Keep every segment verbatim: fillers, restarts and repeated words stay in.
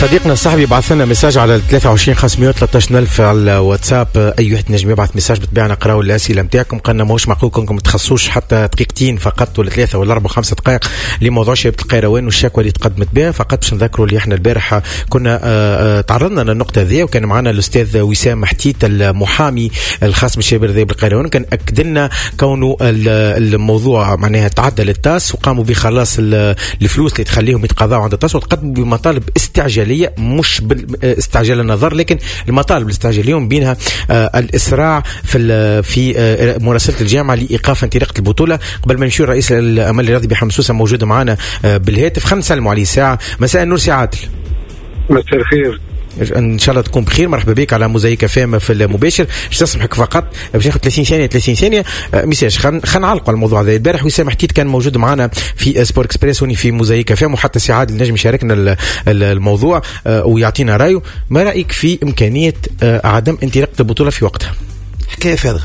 صديقنا الصاحبي يبعث لنا مساج على ثلاثة وعشرين خمسمية وثلاثة عشر ألف على الواتساب. اي واحد نجم يبعث مساج بالطبيعه نقراو الاسئله نتاعكم. قلنا ماهوش معقول كونكم تخصوش حتى دقيقتين فقط ولا ثلاثه ولا اربع خمسه دقائق لموضوع شباب القيروان والشكوى اللي تقدمت بها. فقط باش نذكروا اللي احنا البارحه كنا آآ آآ تعرضنا للنقطه هذه وكان معنا الاستاذ وسام حتيت المحامي الخاص بالشباب ذي بالقيروان. كان اكد لنا كونه الموضوع معناها تعدى للتاس وقاموا بخلاص الفلوس اللي تخليهم يتقاضوا عند التاس وتقدموا بمطالب استعجاليه، مش باستعجال النظر لكن المطالب الاستعجاليه بينها آه الاسراع في في آه مراسله الجامعه لايقاف انطلاقه البطوله. قبل ما نمشي رئيس الامل الرياضي بحمد سوسه موجود معنا آه بالهاتف. خلينا نسلموا عليه ساعه. مساء النور سي عادل. مساء الخير، ان شاء الله تكون بخير. مرحبا بك على موزايك فام في المباشر. باش نسمحك فقط باش ناخذ ثلاثين ثانيه ثلاثين ثانيه ميساج. خلينا نعلقوا على الموضوع هذا. البارح وسام حتيت كان موجود معنا في سبور اكسبريس وني في موزايك فام وحتى سي عادل نجم يشاركنا الموضوع ويعطينا رايه. ما رايك في امكانيه عدم انطلاقه البطوله في وقتها؟ حكايه فارغه.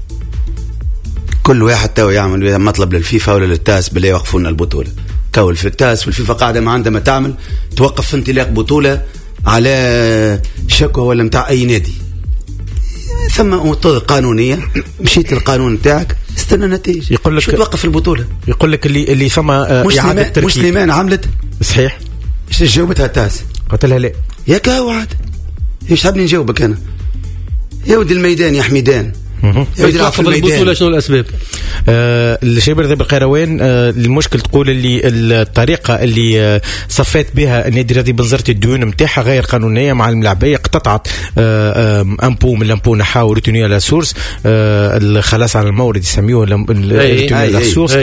كل واحد تو يعمل مطلب للفيفا ولا للتاس بالله يوقفون البطوله. كول في التاس والفيفا قاعده ما عندها ما تعمل توقف في انطلاق بطوله على شكوى ولا متاع اي نادي. ثم امور قانونيه مشيت القانون نتاعك استنى نتائج. يقول لك شو توقف البطوله؟ يقول لك اللي اللي ثم اعاده تركيب. مسلمان عملت صحيح. ايش جاوبتها تاس؟ قلت لها لا يا كاو عاد ايش حابني نجاوبك انا يا ودي الميدان يا حميدان. توقف البطولة شنو الأسباب؟ آه الشباب ذا بالقيروان آه المشكل تقول اللي الطريقة اللي آه صفات بها النادي الرياضي بنزرت الديون نتاعها غير قانونية مع الملاعبية. قطعت آه آه أمبو من الأمبو نحاو روتينيا لا سورس آه الخلاص على المورد يسميوه روتينيا لا سورس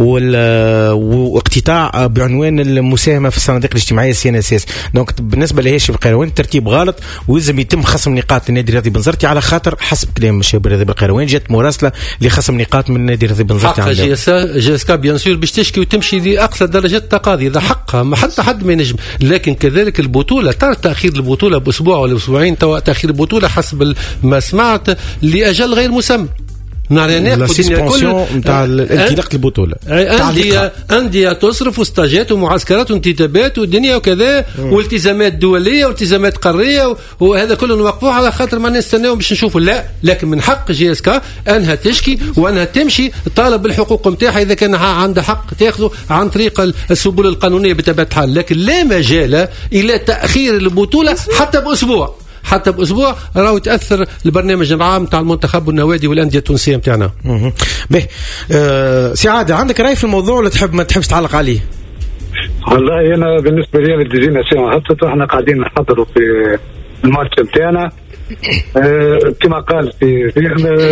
واقتطاع بعنوان المساهمة في الصناديق الاجتماعية سي ان اس اس. دونك بالنسبة لهي الشباب بالقيروان الترتيب غلط ولازم يتم خصم نقاط النادي الرياضي بنزرتي على خاطر حسب كلام الشباب الرياضي القيروان جات مراسله لخصم نقاط من نادي الرياضي بنزرتي. حق جي اس جي اس كا بيان سور باش تشكي وتمشي لاقصى درجات التقاضي. اذا حقها ما حتى حد ما ينجم. لكن كذلك البطوله ترى تاخير البطوله باسبوع ولا اسبوعين. تاخير البطوله حسب ما سمعت لاجل غير مسمى. لا سسبونسيون نتاع انطلاق البطوله. أندية أندية تصرف وستاجات ومعسكرات وانتدابات والدنيا وكذا والتزامات دوليه والتزامات قاريه وهذا كله نوقفوه على خاطر ما نستناو باش نشوفوا. لا لكن من حق جي اس كا انها تشكي وانها تمشي طالب بالحقوق نتاعها اذا كان عندها حق تاخذه عن طريق السبل القانونيه بطبيعه الحال. لكن لا مجال الى تاخير البطوله حتى باسبوع حتى بأسبوع راهو تأثر البرنامج العام نتاع المنتخب والنوادي والأندية التونسية نتاعنا. به أه سي عادل عندك رأي في الموضوع ولا تحب ما تحبش تعلق عليه؟ والله أنا بالنسبة لي الديزينا ساعة حتى احنا قاعدين نحضروا في الماتش نتاعنا أه كما قال في في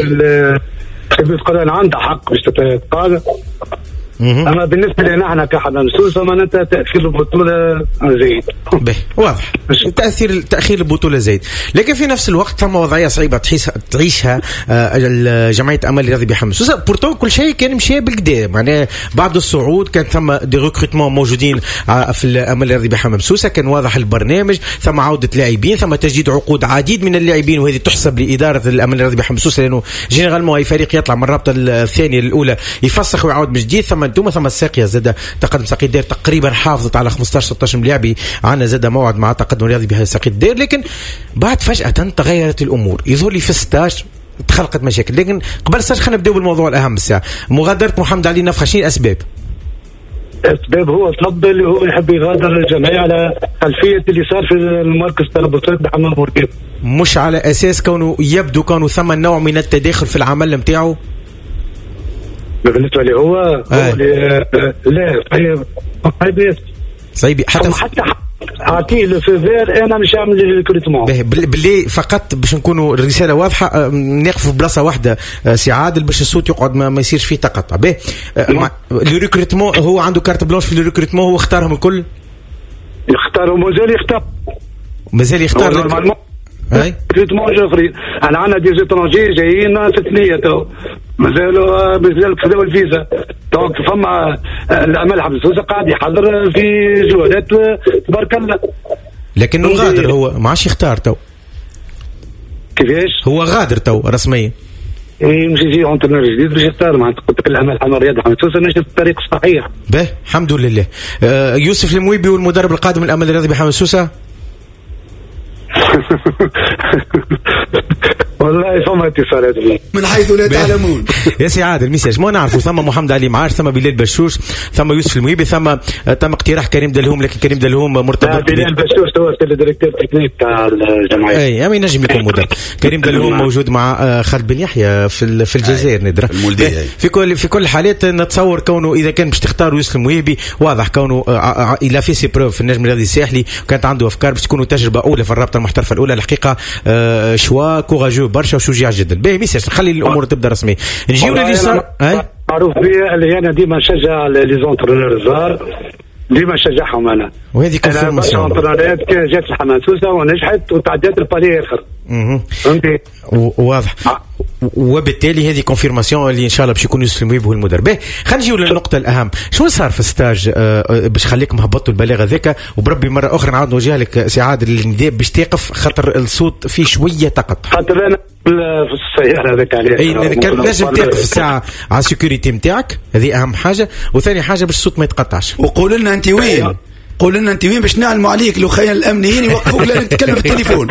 خبير القرآن عنده حق باش تتقاضى. اما بالنسبه لنا احنا كحنا سوسه معناتها تاخير البطوله زايد. به واضح تاثير تاخير البطوله زايد. لكن في نفس الوقت ثم وضعيه صعيبه تعيشها آه جمعيه امل الرياضي بحمد سوسه. بورتو كل شيء كان مشي بالكدا معناها بعد الصعود كان ثم دي ريكروتمون موجودين في الامل الرياضي بحمد سوسه. كان واضح البرنامج ثم عوده لاعبين ثم تجديد عقود عديد من اللاعبين وهذه تحسب لاداره الامل الرياضي بحمد سوسه لانه جينيرالمون اي فريق يطلع من الرابطه الثانيه الاولى يفسخ ويعود من جديد. ثم انتم ثم الساقيه زاد تقدم ساقي الدير تقريبا حافظت على خمسطاش ستطاش ملاعبي. عندنا زاد موعد مع تقدم رياضي بهذا ساقي الدير. لكن بعد فجأة تغيرت الامور. يظهر لي في ستاش تخلقت مشاكل. لكن قبل ستاش خلينا نبداو بالموضوع الاهم الساعه. مغادره محمد علي نفخه شنو الاسباب؟ الاسباب هو طلب اللي هو يحب يغادر الجمعيه على خلفيه اللي صار في المركز تاع البطولات بحمام بورقيب. مش على اساس كونه يبدو كونه ثم نوع من التداخل في العمل نتاعو. بالنسبه لي هو, هو لا صعيب صعيب حتى حتى اعطيه لو فيفير انا مش عامل ريكروتمون باللي فقط باش نكونوا الرساله واضحه. نقف في بلاصه واحده سي عادل باش الصوت يقعد ما, ما يصيرش فيه تقطع. به الريكروتمون هو عنده كارت بلانش في الريكروتمون. هو اختارهم الكل يختارهم مازال يختار مازال يختار اي ريكروتمون جوفري. انا عندنا دي زيترونجي جايين ستمية تو مازالوا مازال خذوا الفيزا. دونك فما الامل حمد سوسه قاعد يحضر في جهودات تبارك الله. لكنه غادر هو ما عادش يختار تو. كيفاش هو غادر تو رسميا؟ اي مش يجي اونترنور جديد باش يختار. معناتها قلت لك الامل حمد رياض حمد سوسه ماشي في الطريق الصحيح. به الحمد لله. آه يوسف المويبي والمدرب القادم الامل الرياضي بحمد سوسه والله فما اتصالات من حيث لا تعلمون. يا سي عادل ميساج ما نعرفوا، ثم محمد علي معاش، ثم بلال بشوش، ثم يوسف المويبي، ثم تم اقتراح كريم دلهوم، لكن كريم دلهوم مرتبط. بلال بشوش هو الديريكتور تكنيك تاع الجمعيه. اي ما ينجم يكون مدرب. كريم دلهوم موجود مع خالد بن يحيى في في الجزائر ندرة. في كل في كل الحالات نتصور كونه اذا كان باش تختاروا يوسف المويبي واضح كونه الى في سي بروف في النجم الرياضي الساحلي، كانت عنده افكار باش تكونوا تجربه اولى في الرابطه المحترفه الاولى. الحقيقه شوا كوراجو برشا وشجاع جدا. باهي ميساج خلي الامور تبدا رسميه. نجيو للي صار معروف بي اللي انا ديما نشجع لي زونترونور الزار، ديما نشجعهم انا، وهذه كونفيرماسيون. انا كان جات الحماسوسه ونجحت وتعدات البالي اخر. فهمتي؟ واضح. وبالتالي هذه كونفيرماسيون اللي ان شاء الله باش يكون يوسف المويب هو المدرب. باهي خلينا نجيو للنقطه الاهم. شنو صار في الستاج آه باش خليكم هبطوا البلاغه ذاك؟ وبربي مره اخرى نعاود نوجه لك سي عادل النداء باش تقف، خاطر الصوت فيه شويه تقطع. خاطر انا في السياره هذاك عليه. اي كان لازم تقف الساعه على السيكوريتي نتاعك، هذه اهم حاجه، وثاني حاجه باش الصوت ما يتقطعش. وقول لنا انت وين؟ قول لنا انت وين باش نعلموا عليك لو خيال الامنيين يوقفوك لا نتكلم في التليفون.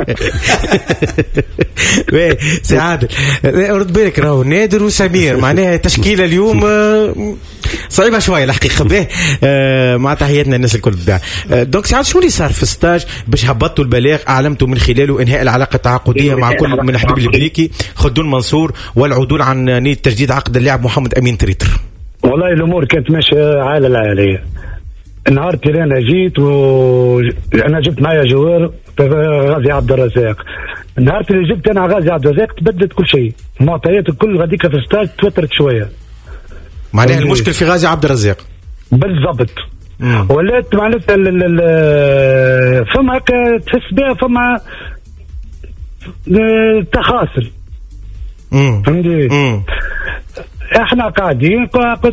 وي سي عادل رد بالك راهو نادر وسمير معناها تشكيله اليوم صعيبه شويه الحقيقه. به مع تحياتنا الناس الكل بتاع. دونك سي عادل شنو اللي صار في الستاج باش هبطوا البلاغ اعلمتوا من خلاله انهاء العلاقه التعاقديه مع كل من حبيب البليكي خدون منصور والعدول عن نيه تجديد عقد اللاعب محمد امين تريتر؟ والله الامور كانت ماشيه عالة العاليه. النهار اللي انا جيت وانا جبت معايا جوار غازي عبد الرزاق، النهار اللي جبت انا غازي عبد الرزاق تبدلت كل شيء، المعطيات الكل غاديك في الستاج توترت شويه. معناها المشكل في غازي عبد الرزاق بالضبط. ولات معناتها فما تحس بها فما تخاصل. فهمتي؟ احنا قاعدين